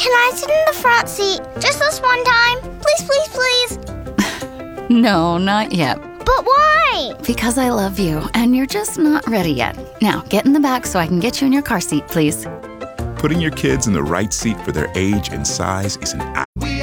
Can I sit in the front seat just this one time? Please, please, please. No, not yet. But why? Because I love you, and you're just not ready yet. Now, get in the back so I can get you in your car seat, please. Putting your kids in the right seat for their age and size is an